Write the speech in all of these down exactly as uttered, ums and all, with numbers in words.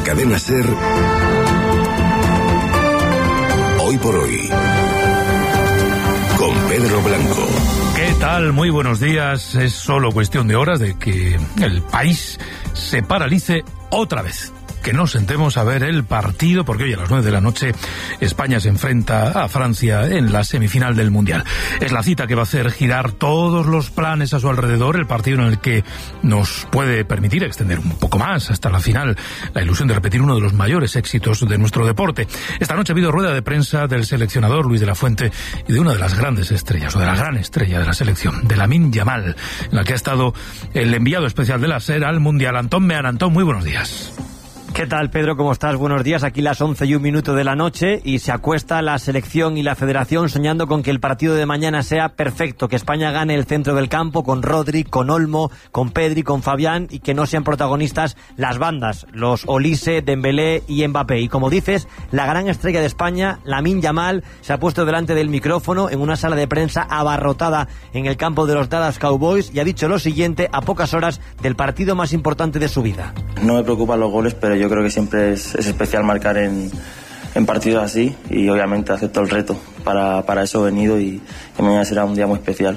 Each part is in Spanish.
Cadena SER, Hoy por Hoy, con Pedro Blanco. ¿Qué tal? Muy buenos días. Es solo cuestión de horas de que el país se paralice otra vez. Que nos sentemos a ver el partido, porque hoy a las nueve de la noche España se enfrenta a Francia en la semifinal del Mundial. Es la cita que va a hacer girar todos los planes a su alrededor, el partido en el que nos puede permitir extender un poco más hasta la final la ilusión de repetir uno de los mayores éxitos de nuestro deporte. Esta noche ha habido rueda de prensa del seleccionador Luis de la Fuente y de una de las grandes estrellas, o de la gran estrella de la selección, de Lamine Yamal, en la que ha estado el enviado especial de la SER al Mundial, Antón Mean. Antón, muy buenos días. ¿Qué tal, Pedro? ¿Cómo estás? Buenos días. Aquí las once y un minuto de la noche y se acuesta la selección y la federación soñando con que el partido de mañana sea perfecto, que España gane el centro del campo con Rodri, con Olmo, con Pedri, con Fabián, y que no sean protagonistas las bandas, los Olise, Dembélé y Mbappé. Y como dices, la gran estrella de España, Lamine Yamal, se ha puesto delante del micrófono en una sala de prensa abarrotada en el campo de los Dallas Cowboys y ha dicho lo siguiente a pocas horas del partido más importante de su vida. No me preocupan los goles, pero yo creo que siempre es, es especial marcar en, en partidos así, y obviamente acepto el reto. Para, para eso he venido y, y mañana será un día muy especial.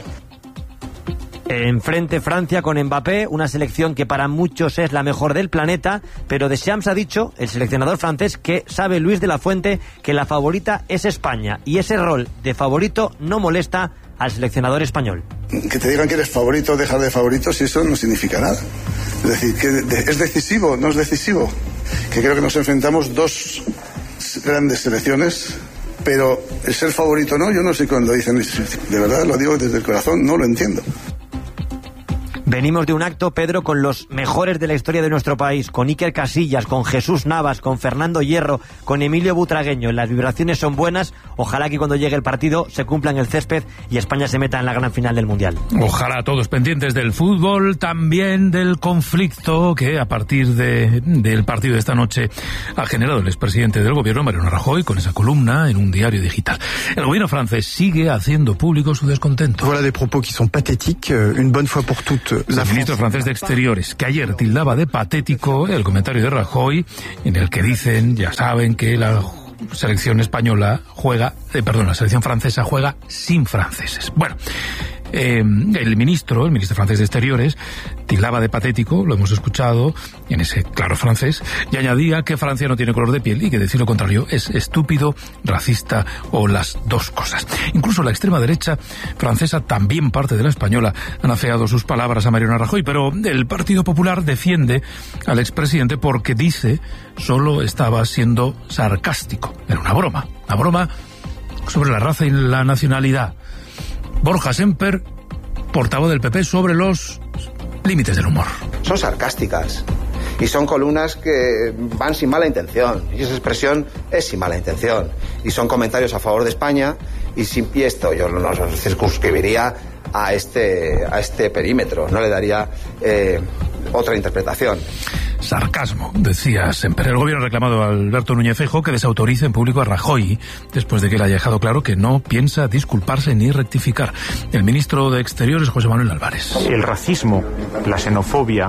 Enfrente Francia con Mbappé, una selección que para muchos es la mejor del planeta, pero Deschamps ha dicho, el seleccionador francés, que sabe Luis de la Fuente que la favorita es España, y ese rol de favorito no molesta al seleccionador español. Que te digan que eres favorito o dejar de favorito, si eso no significa nada. Es decir, que es decisivo, no es decisivo. Que creo que nos enfrentamos dos grandes selecciones, pero el ser favorito no, yo no sé cuando dicen, de verdad lo digo desde el corazón, no lo entiendo. Venimos de un acto, Pedro, con los mejores de la historia de nuestro país, con Iker Casillas, con Jesús Navas, con Fernando Hierro, con Emilio Butragueño. Las vibraciones son buenas. Ojalá que cuando llegue el partido se cumpla en el césped y España se meta en la gran final del Mundial. Ojalá todos pendientes del fútbol, también del conflicto que a partir de, del partido de esta noche ha generado el expresidente del gobierno, Mariano Rajoy, con esa columna en un diario digital. El gobierno francés sigue haciendo público su descontento. Voilà des propos qui sont pathétiques, une bonne fois pour toutes. El ministro francés de Exteriores, que ayer tildaba de patético el comentario de Rajoy, en el que dicen, ya saben, que la selección española juega, eh, perdón, la selección francesa juega sin franceses. Bueno, eh, el ministro, el ministro francés de Exteriores, tildaba de patético, lo hemos escuchado, en ese claro francés, y añadía que Francia no tiene color de piel y que decir lo contrario es estúpido, racista o las dos cosas. Incluso la extrema derecha francesa, también parte de la española, han afeado sus palabras a Mariano Rajoy, pero el Partido Popular defiende al expresidente porque dice solo estaba siendo sarcástico. Era una broma, una broma sobre la raza y la nacionalidad. Borja Semper, portavoz del P P, sobre los límites del humor. Son sarcásticas y son columnas que van sin mala intención, y esa expresión es sin mala intención, y son comentarios a favor de España, y, sin, y esto yo no lo circunscribiría a este, a este perímetro, no le daría eh, otra interpretación. Sarcasmo, decía Semper. El gobierno ha reclamado a Alberto Núñez Feijóo que desautorice en público a Rajoy, después de que él haya dejado claro que no piensa disculparse ni rectificar. El ministro de Exteriores, José Manuel Álvarez. El racismo, la xenofobia,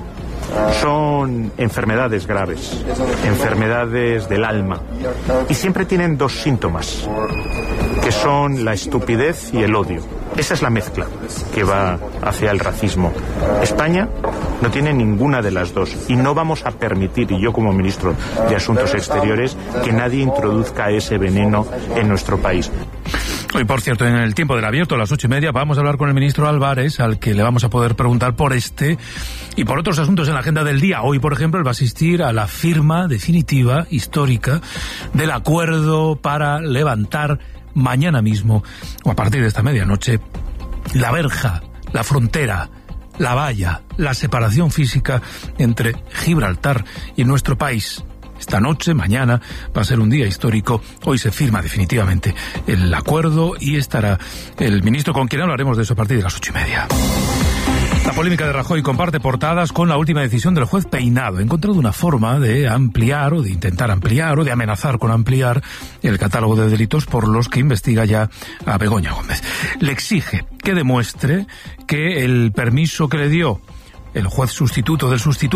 son enfermedades graves, enfermedades del alma, y siempre tienen dos síntomas, que son la estupidez y el odio. Esa es la mezcla que va hacia el racismo. España no tiene ninguna de las dos y no vamos a permitir, y yo como ministro de Asuntos Exteriores, que nadie introduzca ese veneno en nuestro país. Hoy, por cierto, en el tiempo del abierto, a las ocho y media, vamos a hablar con el ministro Álvarez, al que le vamos a poder preguntar por este y por otros asuntos en la agenda del día. Hoy, por ejemplo, él va a asistir a la firma definitiva, histórica, del acuerdo para levantar mañana mismo, o a partir de esta medianoche, la verja, la frontera, la valla, la separación física entre Gibraltar y nuestro país. Esta noche, mañana, va a ser un día histórico. Hoy se firma definitivamente el acuerdo y estará el ministro, con quien hablaremos de eso a partir de las ocho y media. La polémica de Rajoy comparte portadas con la última decisión del juez Peinado. Ha encontrado una forma de ampliar o de intentar ampliar o de amenazar con ampliar el catálogo de delitos por los que investiga ya a Begoña Gómez. Le exige que demuestre que el permiso que le dio el juez sustituto del sustituto,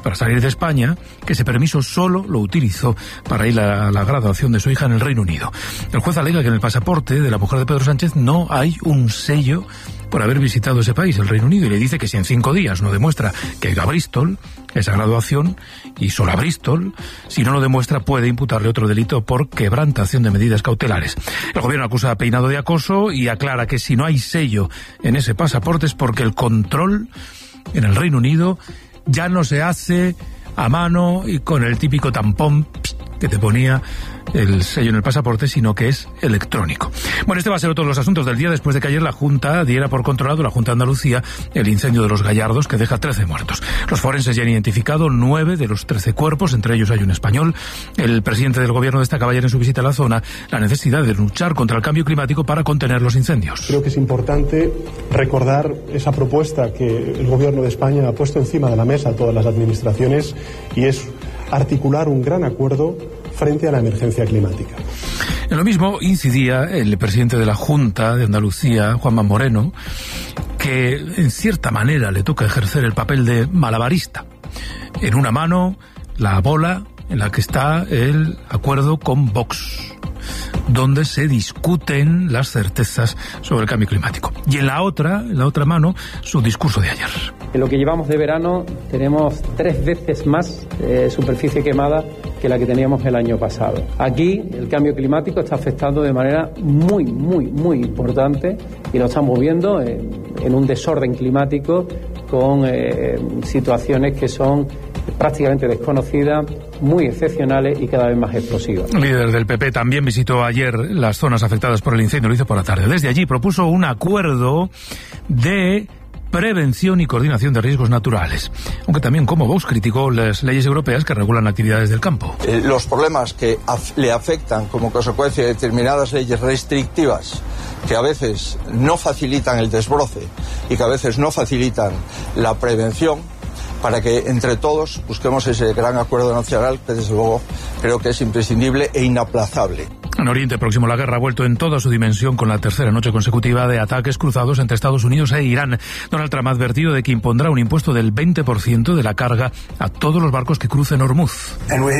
para salir de España, que ese permiso solo lo utilizó para ir a la graduación de su hija en el Reino Unido. El juez alega que en el pasaporte de la mujer de Pedro Sánchez no hay un sello por haber visitado ese país, el Reino Unido, y le dice que si en cinco días no demuestra que ha ido a Bristol, esa graduación, y solo a Bristol, si no lo demuestra puede imputarle otro delito por quebrantación de medidas cautelares. El gobierno acusa a Peinado de acoso y aclara que si no hay sello en ese pasaporte es porque el control en el Reino Unido ya no se hace a mano y con el típico tampón que te ponía el sello en el pasaporte, sino que es electrónico. Bueno, este va a ser otro de los asuntos del día, después de que ayer la Junta diera por controlado, la Junta de Andalucía, el incendio de los Gallardos, que deja trece muertos. Los forenses ya han identificado nueve de los trece cuerpos, entre ellos hay un español. El presidente del gobierno destacaba ayer en su visita a la zona la necesidad de luchar contra el cambio climático para contener los incendios. Creo que es importante recordar esa propuesta que el gobierno de España ha puesto encima de la mesa a todas las administraciones, y es articular un gran acuerdo frente a la emergencia climática. En lo mismo incidía el presidente de la Junta de Andalucía, Juanma Moreno, que en cierta manera le toca ejercer el papel de malabarista. En una mano, la bola en la que está el acuerdo con Vox, donde se discuten las certezas sobre el cambio climático. Y en la otra, en la otra mano, su discurso de ayer. En lo que llevamos de verano tenemos tres veces más eh, superficie quemada que la que teníamos el año pasado. Aquí el cambio climático está afectando de manera muy, muy, muy importante y lo estamos viendo en, en un desorden climático con eh, situaciones que son prácticamente desconocidas, muy excepcionales y cada vez más explosivas. El líder del P P también visitó ayer las zonas afectadas por el incendio, lo hizo por la tarde. Desde allí propuso un acuerdo de prevención y coordinación de riesgos naturales, aunque también, como Vox, criticó las leyes europeas que regulan actividades del campo. Eh, los problemas que af- le afectan como consecuencia de determinadas leyes restrictivas que a veces no facilitan el desbroce y que a veces no facilitan la prevención, para que entre todos busquemos ese gran acuerdo nacional que desde luego creo que es imprescindible e inaplazable. En Oriente Próximo la guerra ha vuelto en toda su dimensión con la tercera noche consecutiva de ataques cruzados entre Estados Unidos e Irán. Donald Trump ha advertido de que impondrá un impuesto del veinte por ciento de la carga a todos los barcos que crucen Hormuz.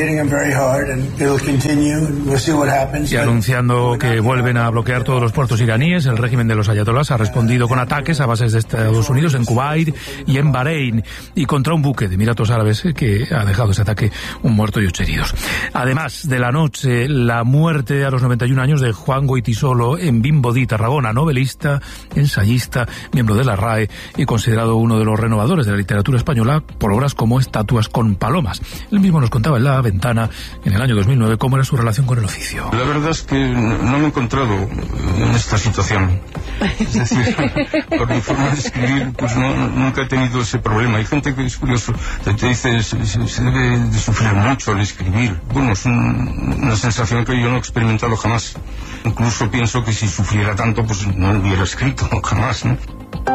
Y anunciando que vuelven a bloquear todos los puertos iraníes, el régimen de los ayatolás ha respondido con ataques a bases de Estados Unidos en Kuwait y en Bahrein, y contra un buque de Emiratos Árabes que ha dejado ese ataque un muerto y ocho heridos. Además de la noche, la muerte a los noventa y un años de Juan Goytisolo en Vimbodí, Tarragona, novelista, ensayista, miembro de la R A E y considerado uno de los renovadores de la literatura española por obras como Estatuas con palomas. Él mismo nos contaba en La Ventana, en el año dos mil nueve, cómo era su relación con el oficio. La verdad es que no me he encontrado en esta situación. Es decir, por mi forma de escribir, pues no, nunca he tenido ese problema. Hay gente que es curioso, te, te dice, se, se, se debe de sufrir mucho al escribir. Bueno, es un, una sensación que yo no he experimentado jamás. Incluso pienso que si sufriera tanto, pues no hubiera escrito jamás, ¿no?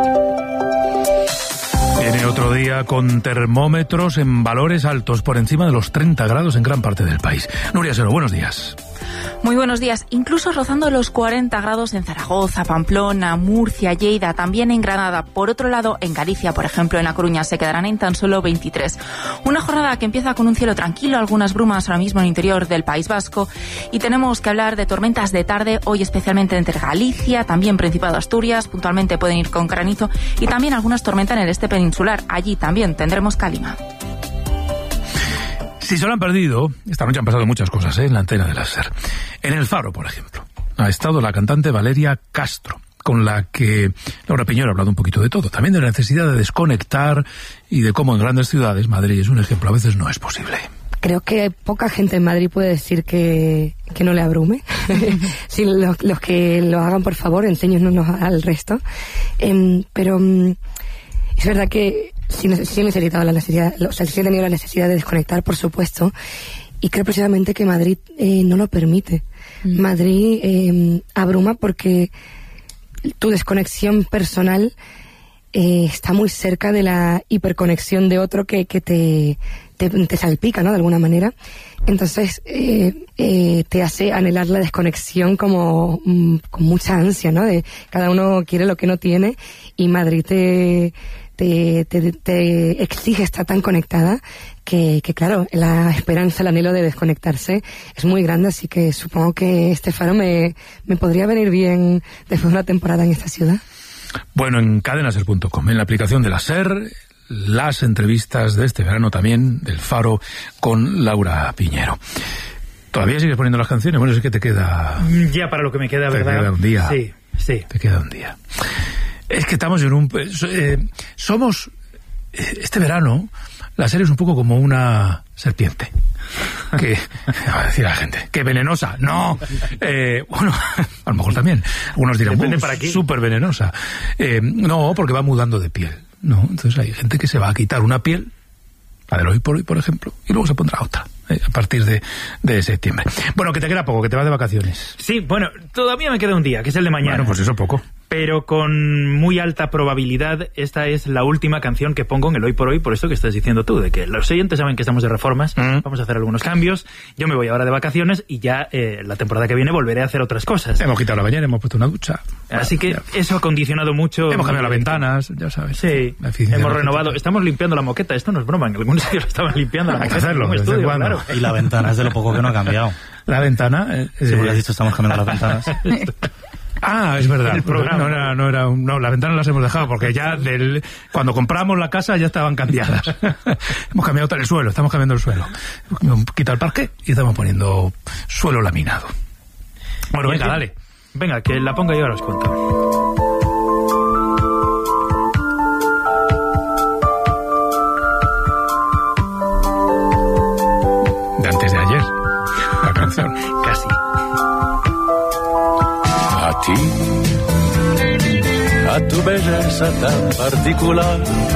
Viene otro día con termómetros en valores altos, por encima de los treinta grados en gran parte del país. Nuria Sero, buenos días. Muy buenos días. Incluso rozando los cuarenta grados en Zaragoza, Pamplona, Murcia, Lleida, también en Granada. Por otro lado, en Galicia, por ejemplo, en A Coruña, se quedarán en tan solo veintitrés. Una jornada que empieza con un cielo tranquilo, algunas brumas ahora mismo en el interior del País Vasco, y tenemos que hablar de tormentas de tarde, hoy especialmente entre Galicia, también Principado de Asturias, puntualmente pueden ir con granizo, y también algunas tormentas en el este peninsular. Allí también tendremos calima. Si se lo han perdido, esta noche han pasado muchas cosas, ¿eh? En la antena de la SER. En El Faro, por ejemplo, ha estado la cantante Valeria Castro, con la que Laura Piñero ha hablado un poquito de todo, también de la necesidad de desconectar y de cómo en grandes ciudades, Madrid es un ejemplo, a veces no es posible. Creo que poca gente en Madrid puede decir que, que no le abrume. Sí, los, los que lo hagan, por favor, enséñenos al resto. Eh, pero um, es verdad que sí, sí he necesitado la necesidad, o sea, sí he tenido la necesidad de desconectar, por supuesto, y creo precisamente que Madrid eh, no lo permite. Mm. Madrid eh, abruma porque tu desconexión personal eh, está muy cerca de la hiperconexión de otro que, que te, te, te salpica, ¿no?, de alguna manera. Entonces eh, eh, te hace anhelar la desconexión como mm, con mucha ansia, ¿no? De cada uno quiere lo que no tiene, y Madrid te te, te, te exige estar tan conectada que, que, claro, la esperanza, el anhelo de desconectarse es muy grande, así que supongo que este faro me, me podría venir bien después de una temporada en esta ciudad. Bueno, en cadenaser punto com, en la aplicación de la SER, las entrevistas de este verano también, del Faro, con Laura Piñero. ¿Todavía sigues poniendo las canciones? Bueno, es que te queda... Ya para lo que me queda, te ¿verdad? Te queda un día. Sí, sí. Te queda un día. Es que estamos en un... Eh, somos... Este verano, la SER es un poco como una serpiente. Que... Va a decir a la gente, que venenosa. No. Eh, bueno, a lo mejor también. Algunos dirán, depende para qué. Súper venenosa. Eh, no, porque va mudando de piel. No, entonces hay gente que se va a quitar una piel, la del hoy por hoy, por ejemplo, y luego se pondrá otra eh, a partir de, de septiembre. Bueno, que te queda poco, que te vas de vacaciones. Sí, bueno, todavía me queda un día, que es el de mañana. Bueno, pues eso poco. Pero con muy alta probabilidad esta es la última canción que pongo en el Hoy por Hoy, por esto que estás diciendo tú, de que los oyentes saben que estamos de reformas, mm. vamos a hacer algunos cambios, yo me voy ahora de vacaciones y ya eh, la temporada que viene volveré a hacer otras cosas. Hemos quitado la bañera, hemos puesto una ducha. Así que eso ha condicionado mucho... Hemos cambiado las ventanas, ya sabes. Sí, hemos renovado, estamos limpiando la moqueta, esto no es broma, en algunos sitios estaban limpiando la Hay moqueta. que hacerlo, en un estudio, claro. Y la ventana es de lo poco que no ha cambiado. La ventana... Eh, sí, porque has dicho estamos cambiando las ventanas. Ah, es verdad. El programa. No era, no era, no, las ventanas las hemos dejado porque ya del, cuando compramos la casa ya estaban cambiadas. Hemos cambiado el suelo, estamos cambiando el suelo. Hemos quitado el parqué y estamos poniendo suelo laminado. Bueno, venga, dale. Venga, que la ponga yo ahora os cuento. De antes de ayer, la canción. Casi. A ti, a tu belleza tan particular.